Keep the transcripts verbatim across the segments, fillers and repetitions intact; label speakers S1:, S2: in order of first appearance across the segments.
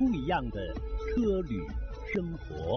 S1: 不一样的车旅生活。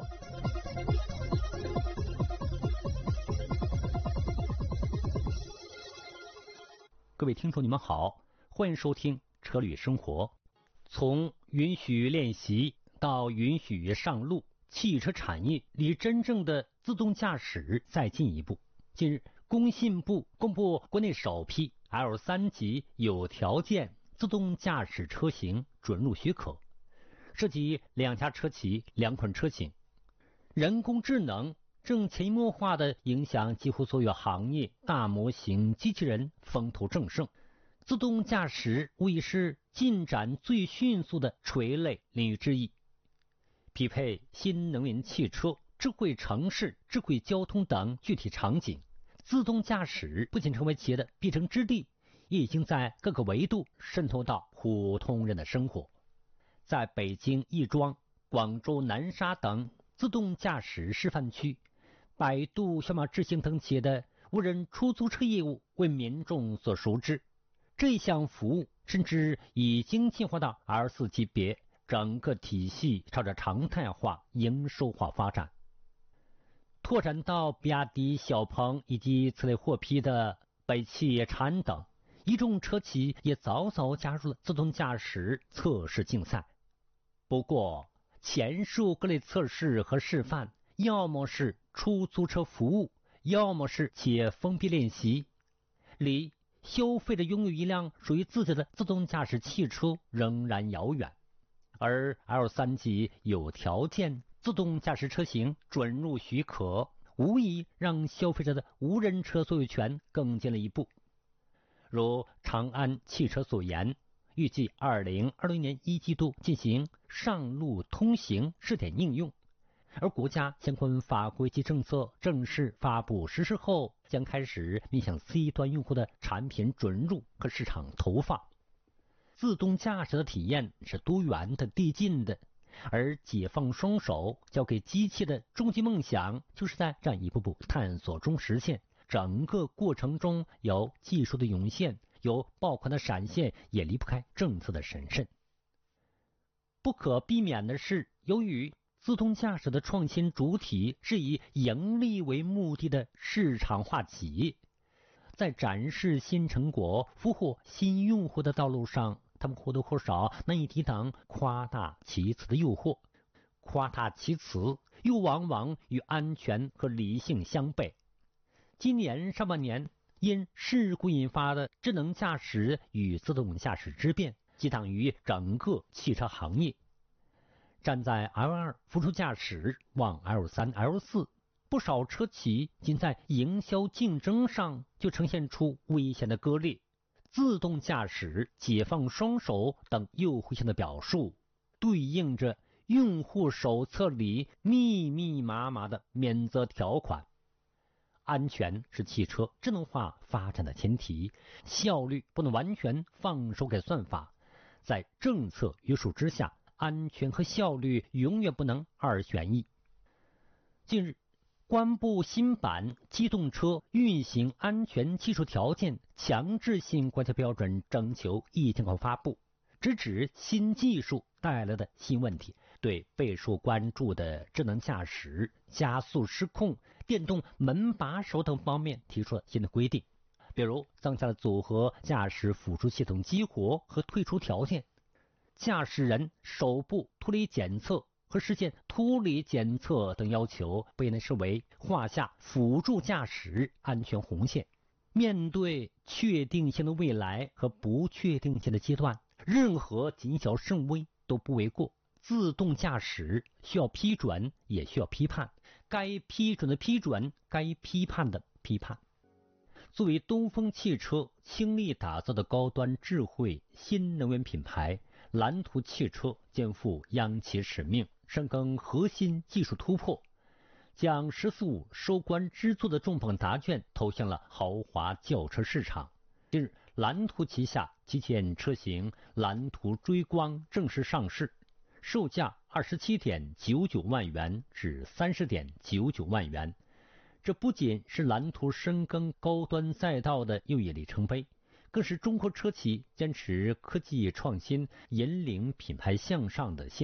S1: 各位听众，你们好，欢迎收听车旅生活。从允许练习到允许上路，汽车产业离真正的自动驾驶再进一步。近日，工信部公布国内首批 L 三 级有条件自动驾驶车型准入许可，涉及两家车企、两款车型。人工智能正潜移默化地影响几乎所有行业，大模型机器人风头正盛，自动驾驶无疑是进展最迅速的垂类领域之一。匹配新能源汽车、智慧城市、智慧交通等具体场景，自动驾驶不仅成为企业的必争之地，也已经在各个维度渗透到普通人的生活。在北京亦庄、广州南沙等自动驾驶示范区，百度、小马智行等企业的无人出租车业务为民众所熟知。这项服务甚至已经进化到 L 四 级别，整个体系朝着常态化、营收化发展。拓展到比亚迪、小鹏以及此类获批的北汽、长安等，一众车企也早早加入了自动驾驶测试竞赛。不过，前述各类测试和示范，要么是出租车服务，要么是企业封闭练习，离消费者拥有一辆属于自己的自动驾驶汽车仍然遥远。而 L 三 级有条件自动驾驶车型准入许可，无疑让消费者的无人车所有权更进了一步。如长安汽车所言，预计二零二零年一季度进行上路通行试点应用，而国家相关法规及政策正式发布实施后，将开始面向 C 端用户的产品准入和市场投放。自动驾驶的体验是多元的、递进的，而解放双手交给机器的终极梦想，就是在这样一步步探索中实现。整个过程中有技术的涌现，有爆款的闪现，也离不开政策的审慎。不可避免的是，由于自动驾驶的创新主体是以盈利为目的的市场化企业，在展示新成果、俘获新用户的道路上，他们或多或少难以抵挡夸大其词的诱惑。夸大其词又往往与安全和理性相悖。今年上半年，因事故引发的智能驾驶与自动驾驶之变，激荡于整个汽车行业。站在 L 二 辅助驾驶往 L 三、L 四，不少车企仅在营销竞争上就呈现出危险的割裂。自动驾驶、解放双手等诱惑性的表述，对应着用户手册里密密麻麻的免责条款。安全是汽车智能化发展的前提，效率不能完全放手给算法。在政策约束之下，安全和效率永远不能二选一。近日，公布新版机动车运行安全技术条件强制性国家标准征求意见稿发布，直指新技术带来的新问题，对备受关注的智能驾驶、加速失控、电动门把手等方面提出了新的规定，比如增加了组合驾驶辅助系统激活和退出条件，驾驶人手部脱离检测和实现脱离检测等要求被人视为画下辅助驾驶安全红线。面对确定性的未来和不确定性的阶段，任何谨小慎微都不为过。自动驾驶需要批准，也需要批判，该批准的批准，该批判的批判。作为东风汽车倾力打造的高端智慧新能源品牌，蓝图汽车肩负央企使命，深耕核心技术突破，将十四五收官之作的重磅答卷投向了豪华轿车市场。近日，蓝图旗下旗舰车型蓝图追光正式上市，售价二十七点九九万元至三十点九九万元。这不仅是蓝图深耕高端赛道的又一里程碑，更是中国车企坚持科技创新、引领品牌向上的先